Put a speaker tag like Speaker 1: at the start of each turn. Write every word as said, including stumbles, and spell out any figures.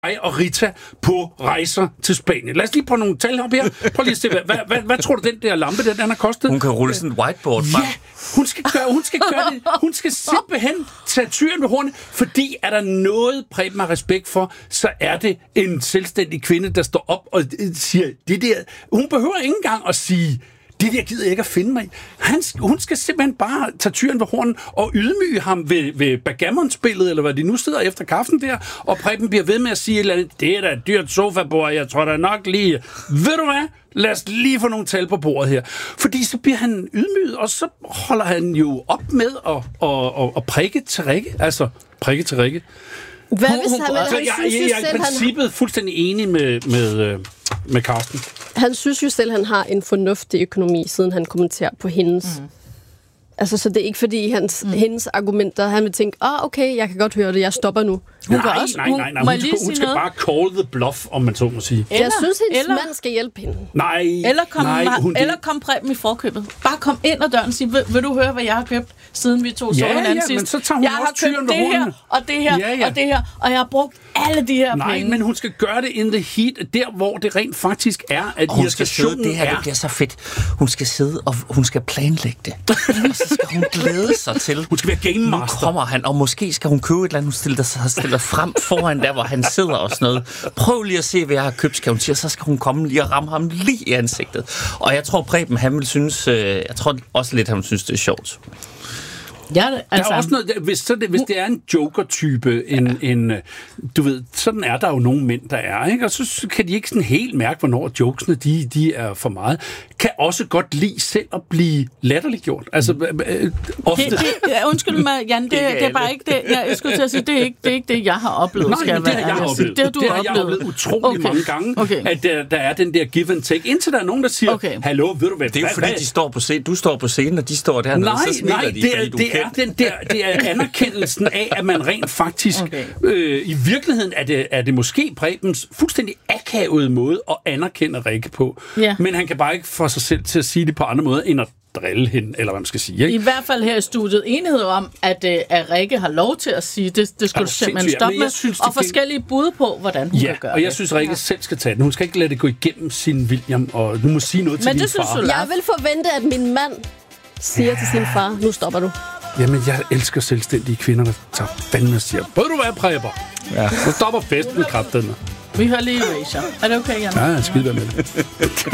Speaker 1: og Rita på rejser til Spanien. Lad os lige prøve nogle tal op her. Prøv lige at se, hvad, hvad, hvad, hvad tror du, den der lampe, den, den har kostet?
Speaker 2: Hun kan rulle sådan en whiteboard frem.
Speaker 1: Ja, hun skal gøre, hun skal gøre det. Hun skal simpelthen tage tyren ved hornet, fordi er der noget, Preben har respekt for, så er det en selvstændig kvinde, der står op og siger, det der, hun behøver ikke engang at sige, det der gider jeg ikke at finde mig i. Han, hun skal simpelthen bare tage tyren ved hornen og ydmyge ham ved, ved backgammon-spillet, eller hvad de nu sidder efter kaffen der, og Preben bliver ved med at sige et eller andet, det er da et dyrt sofabord, jeg tror da nok lige, ved du hvad, lad os lige få nogle tal på bordet her. Fordi så bliver han ydmyget, og så holder han jo op med at, at, at, at prikke til Rikke, altså prikke til Rikke.
Speaker 3: Hvad hvis han, han,
Speaker 1: så
Speaker 3: han
Speaker 1: jeg,
Speaker 3: synes
Speaker 1: jeg, jeg, jeg er i
Speaker 3: selv,
Speaker 1: princippet han... fuldstændig enig med, med, med Karsten.
Speaker 3: Han synes jo selv, han har en fornuftig økonomi, siden han kommenterer på hendes. Mm. Altså, så det er ikke fordi, hans, mm. hendes argumenter, han vil tænke, ah, okay, jeg kan godt høre det, jeg stopper nu.
Speaker 1: Hun nej, også, nej, nej, nej, nej. Hun, hun, hun skal noget? bare call the bluff, om man så må sige.
Speaker 3: Eller, jeg synes, hendes eller, mand skal hjælpe hende.
Speaker 1: Nej,
Speaker 4: eller kom,
Speaker 1: nej.
Speaker 4: Hun, eller kom Preben i forkøbet. Bare kom ind ad døren og sig, vil, vil du høre, hvad jeg har købt, siden vi to
Speaker 1: ja,
Speaker 4: så hinanden
Speaker 1: ja,
Speaker 4: sidst?
Speaker 1: Men så tager hun
Speaker 4: jeg
Speaker 1: også
Speaker 4: har købt det her, og det her, ja, ja. og det her, og jeg har brugt alle de her
Speaker 1: nej,
Speaker 4: penge.
Speaker 1: Nej, men hun skal gøre det in the heat, der hvor det rent faktisk er, at
Speaker 2: hun skal sidde, det her
Speaker 1: er.
Speaker 2: Det bliver så fedt. Hun skal sidde, og hun skal planlægge det. Og så skal hun glæde sig til.
Speaker 1: Hun skal være game master.
Speaker 2: Nu kommer han, og måske skal hun købe et eller andet, hun stiller sig stiller frem foran der, hvor han sidder og sådan noget. Prøv lige at se, hvad jeg har købt, skal hun sige, så skal hun komme lige og ramme ham lige i ansigtet. Og jeg tror, Preben, han vil synes, øh, jeg tror også lidt, han synes, det er sjovt.
Speaker 4: Ja, det, altså.
Speaker 1: Der er også noget, hvis, så det, hvis det er en joker-type, en, ja. en, du ved, sådan er der jo nogle mænd, der er, ikke? Og så kan de ikke sådan helt mærke, hvornår jokesene, de, de er for meget. Kan også godt lide selv at blive latterliggjort. Altså, øh, ofte.
Speaker 4: Det, det, undskyld mig, Jan, det, det, det er bare ikke det, jeg, jeg skulle til at sige, det er ikke det, er ikke det jeg har oplevet.
Speaker 1: Nej, men det har jeg oplevet.
Speaker 4: Det har du
Speaker 1: det har
Speaker 4: oplevet.
Speaker 1: jeg oplevet utrolig okay. mange gange, okay. at der, der er den der give and take. Indtil der er nogen, der siger, okay. hallo, ved du hvad?
Speaker 2: Det er jo fordi, de står på scenen, du står på scenen, og de står dernede,
Speaker 1: nej,
Speaker 2: så smiler
Speaker 1: nej,
Speaker 2: de,
Speaker 1: det er,
Speaker 2: du
Speaker 1: det er den der, det er anerkendelsen af, at man rent faktisk, okay. øh, i virkeligheden er det, er det måske Prebens fuldstændig akavede måde at anerkende Rikke på. Ja. Men han kan bare ikke få sig selv til at sige det på andre måder, end at drille hende, eller hvad man skal sige. Ikke?
Speaker 4: I hvert fald her i studiet enighed om, at, at Rikke har lov til at sige, det, det skal du simpelthen stoppe med, synes, og forskellige bud på, hvordan hun
Speaker 1: ja,
Speaker 4: kan gøre
Speaker 1: og jeg
Speaker 4: det.
Speaker 1: synes, Rikke ja. selv skal tage den. Hun skal ikke lade det gå igennem sin William, og nu må sige noget
Speaker 4: men
Speaker 1: til din far.
Speaker 3: Du, jeg vil forvente, at min mand siger ja. til sin far, nu stopper du.
Speaker 1: Jamen, jeg elsker selvstændige kvinder, der tager fandme og siger, ved du hvad, Preben? Ja. Nu stopper festen, kraften.
Speaker 4: Vi hører lige Erasure. Er det okay, Jan?
Speaker 1: Ja, skide med det.